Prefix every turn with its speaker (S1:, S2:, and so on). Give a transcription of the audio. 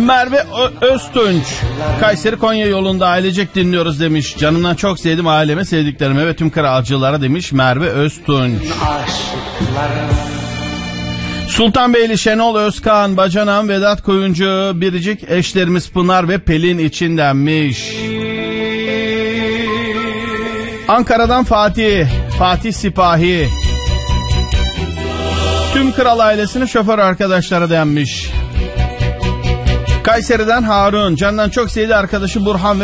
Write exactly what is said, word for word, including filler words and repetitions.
S1: Merve Ö- Öztunç, Kayseri Konya yolunda ailecek dinliyoruz demiş. Canımdan çok sevdim aileme, sevdiklerime ve tüm kralcılara demiş Merve Öztunç. Sultanbeyli Şenol Özkan, Bacanam, Vedat Koyuncu, biricik eşlerimiz Pınar ve Pelin için denmiş. Ankara'dan Fatih, Fatih Sipahi. Tüm kral ailesinin şoför arkadaşları denmiş. Kayseri'den Harun, candan çok sevdiği arkadaşı Burhan ve